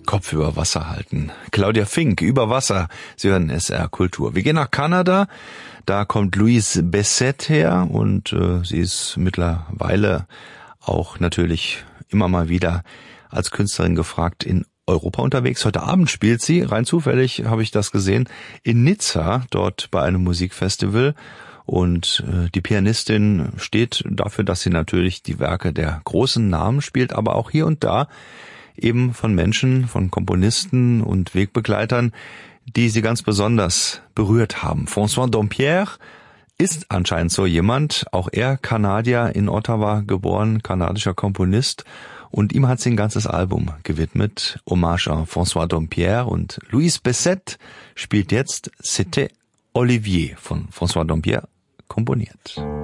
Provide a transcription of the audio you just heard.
Kopf über Wasser halten. Claudia Fink, über Wasser. Sie hören SR Kultur. Wir gehen nach Kanada. Da kommt Louise Bessette her und sie ist mittlerweile auch natürlich immer mal wieder als Künstlerin gefragt in Europa unterwegs. Heute Abend spielt sie, rein zufällig habe ich das gesehen, in Nizza, dort bei einem Musikfestival. Und die Pianistin steht dafür, dass sie natürlich die Werke der großen Namen spielt, aber auch hier und da eben von Menschen, von Komponisten und Wegbegleitern, die sie ganz besonders berührt haben. François Dompierre ist anscheinend so jemand, auch er Kanadier, in Ottawa geboren, kanadischer Komponist, und ihm hat sie ein ganzes Album gewidmet, Hommage à François Dompierre, und Louise Bessette spielt jetzt C'était Olivier von François Dompierre komponiert.